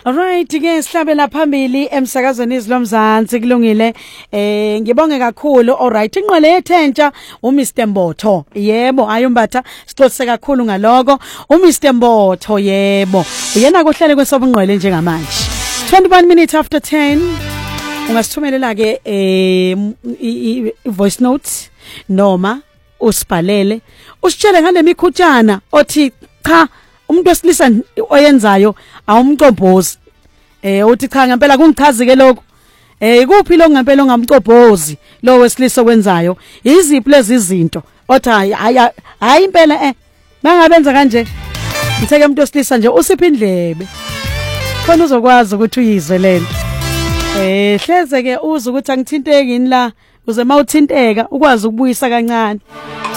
Alright ke sihlabela phambili emsakazweni izilomzansi kulungile ngibonge kakhulu. Alright inqwele yethentsha uMr Mbotho yebo ayumbatha sixolise kakhulu ngaloko uMr Mbotho yebo uyena kuhlele kwesobunqwele njengamanje 21 minutes after 10 ungasithumelela ke voice note noma usibhalele usitshele ngale mikhutshana othi cha umuntu wesilisa oyenzayo awumcobhozi uthi cha ngempela kungichazi ke lokho ikuphi lo ngempela ongamcobhozi lo wesilisa okwenzayo iziphi lezi izinto othi hayi impela mangabenza kanje ngitheke umuntu wesilisa nje usipha indlebe khona uzokwazi ukuthi uyizwe lento hleze ke uze ukuthi angithinteki yini la uze mawuthinteka ukwazi ukubuyisa kancane